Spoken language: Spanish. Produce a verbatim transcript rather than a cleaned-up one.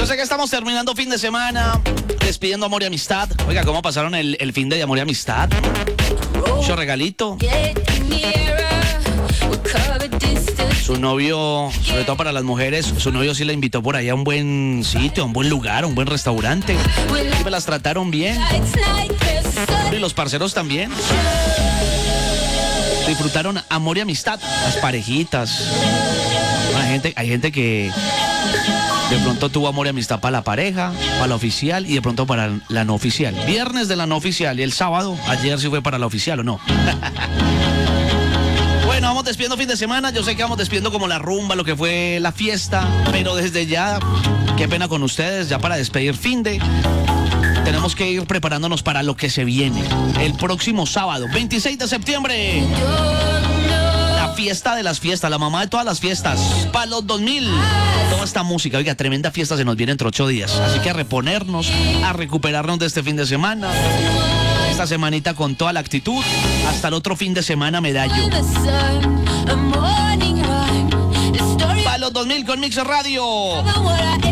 sé que estamos terminando fin de semana, despidiendo amor y amistad. Oiga, ¿cómo pasaron el, el fin de amor y amistad? Mucho regalito. Su novio, sobre todo para las mujeres, su novio sí la invitó por ahí a un buen sitio, a un buen lugar, a un buen restaurante. Y me las trataron bien. Y los parceros también. Disfrutaron amor y amistad, las parejitas. Hay gente, hay gente que de pronto tuvo amor y amistad para la pareja, para la oficial y de pronto para la no oficial. Viernes de la no oficial y el sábado, ayer sí fue para la oficial o no. Bueno, vamos despidiendo fin de semana. Yo sé que vamos despidiendo como la rumba, lo que fue la fiesta, pero desde ya, qué pena con ustedes, ya para despedir fin de... Tenemos que ir preparándonos para lo que se viene. El próximo sábado, veintiséis de septiembre. La fiesta de las fiestas, la mamá de todas las fiestas. Para los dos mil. Toda esta música, oiga, tremenda fiesta se nos viene entre ocho días. Así que a reponernos, a recuperarnos de este fin de semana. Esta semanita con toda la actitud. Hasta el otro fin de semana, medallo. Para los dos mil con Mixer Radio.